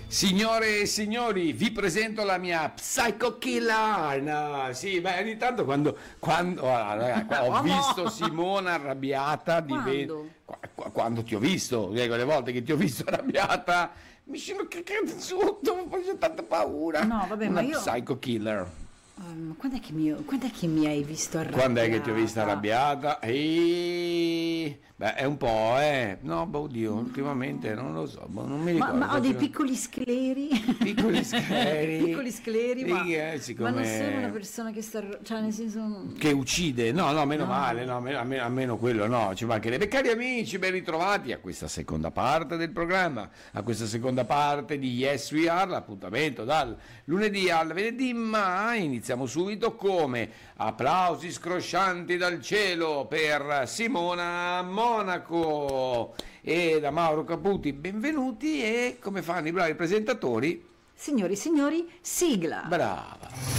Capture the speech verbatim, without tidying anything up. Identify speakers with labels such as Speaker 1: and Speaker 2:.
Speaker 1: Signore e signori, vi presento la mia Psycho Killer. No, sì, beh, ogni tanto quando, quando allora, ho visto Simona arrabbiata,
Speaker 2: Quando?
Speaker 1: Qu- quando ti ho visto, le volte che ti ho visto arrabbiata, mi sono cagato sotto, ho fatto tanta paura.
Speaker 2: No, vabbè,
Speaker 1: Una
Speaker 2: ma io-
Speaker 1: Psycho Killer.
Speaker 2: Um, quando, è che mi, quando è che mi hai visto arrabbiata?
Speaker 1: Quando è che ti ho vista arrabbiata? E... Beh, è un po', eh. No, boh, oddio, ultimamente non lo so, boh, non mi
Speaker 2: Ma,
Speaker 1: ricordo.
Speaker 2: ma ho dei
Speaker 1: Faccio-
Speaker 2: piccoli scleri.
Speaker 1: Piccoli scleri.
Speaker 2: Piccoli scleri, ma,
Speaker 1: Sì, eh, siccome-
Speaker 2: ma non sono una persona che sta... Cioè, nel senso...
Speaker 1: Che uccide, no, no, meno
Speaker 2: No.
Speaker 1: male, no, almeno, almeno- almeno quello no, ci mancherebbe. Cari amici, ben ritrovati a questa seconda parte del programma, a questa seconda parte di Yes We Are, l'appuntamento dal lunedì al venerdì, ma iniziamo subito come applausi scroscianti dal cielo per Simona Monaco e da Mauro Caputi, benvenuti e come fanno i bravi presentatori,
Speaker 2: Signori e signori, sigla!
Speaker 1: brava.